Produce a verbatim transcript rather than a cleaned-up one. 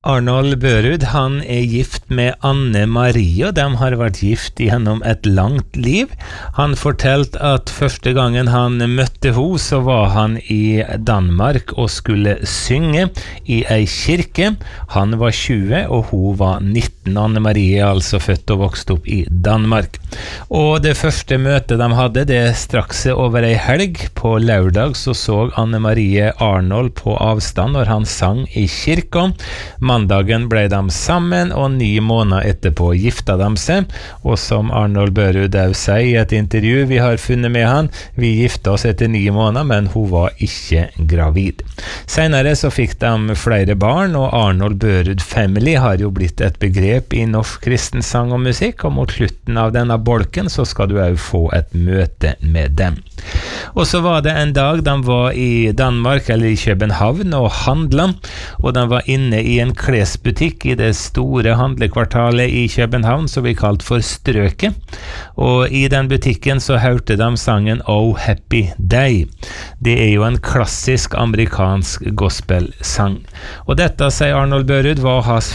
Arnold Børud, han er gift med Anne Marie, og de har vært gift gjennom et langt liv. Han fortalte at første gangen han møtte henne, så var han i Danmark og skulle synge i ei kirke. Han var tjue, og hun var nitten. Anne Marie er altså født og vokst opp i Danmark. Og det første møtet de hadde, det straks over ei helg. På lørdag så så Anne Marie Arnold på avstand når han sang i kirka. Mandagen ble de sammen, og ni måneder etterpå gifta de seg. Og som Arnold Børud sier i et intervju vi har funnet med han, vi gifta oss etter ni måneder, men hun var ikke gravid. Senere så fikk de flere barn, og Arnold Børud Family har jo blitt et begrep i norsk kristen sang og musikk, og mot slutten av denne bolken så skal du også få et møte med dem. Og så var det en dag de var i Danmark, eller i København, og handla, og de var inne i en klesbutikk i det store handlekvartalet i København, som vi kalt for Strøket. Og i den butikken så hørte de sangen Oh Happy Day. Det er jo en klassisk amerikansk gospelsang. Og dette, sier Arnold Børud, var hans